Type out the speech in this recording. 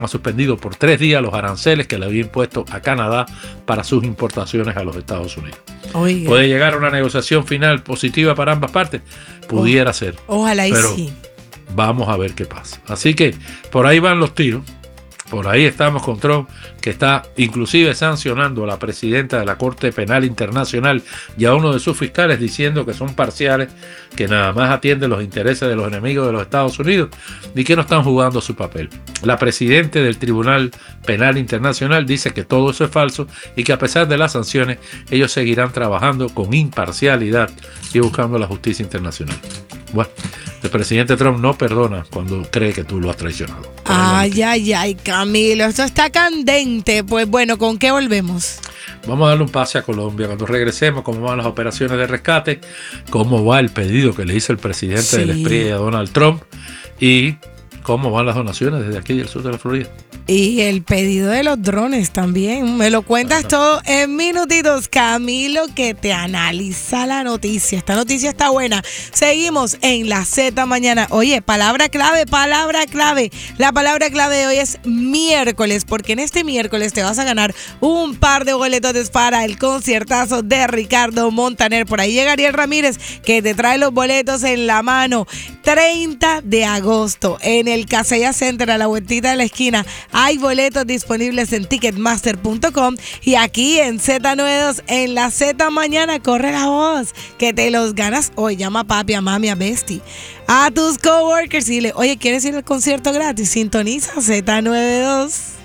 ha suspendido por 3 días los aranceles que le había impuesto a Canadá para sus importaciones a los Estados Unidos. Oiga. ¿Puede llegar a una negociación final positiva para ambas partes? Pudiera ser. Ojalá y pero sí. vamos a ver qué pasa. Así que por ahí van los tiros. Por ahí estamos con Trump, que está inclusive sancionando a la presidenta de la Corte Penal Internacional y a uno de sus fiscales diciendo que son parciales, que nada más atienden los intereses de los enemigos de los Estados Unidos y que no están jugando su papel. La presidenta del Tribunal Penal Internacional dice que todo eso es falso y que a pesar de las sanciones, ellos seguirán trabajando con imparcialidad y buscando la justicia internacional. Bueno, el presidente Trump no perdona cuando cree que tú lo has traicionado. Ay, Camilo, esto está candente. Pues bueno, ¿con qué volvemos? Vamos a darle un pase a Colombia. Cuando regresemos, cómo van las operaciones de rescate, cómo va el pedido que le hizo el presidente del SPRI a Donald Trump y cómo van las donaciones desde aquí del sur de la Florida. Y el pedido de los drones también. Me lo cuentas todo en minutitos, Camilo, que te analiza la noticia. Esta noticia está buena. Seguimos en la Z mañana. Oye, palabra clave. La palabra clave de hoy es miércoles, porque en este miércoles te vas a ganar un par de boletos para el conciertazo de Ricardo Montaner. Por ahí llega Ariel Ramírez, que te trae los boletos en la mano. 30 de agosto, en el Casella Center, a la vueltita de la esquina. Hay boletos disponibles en Ticketmaster.com y aquí en Z92, en la Z mañana, corre la voz, que te los ganas hoy. Llama a papi, a mami, a Bestie, a tus coworkers y dile, oye, ¿quieres ir al concierto gratis? Sintoniza Z92.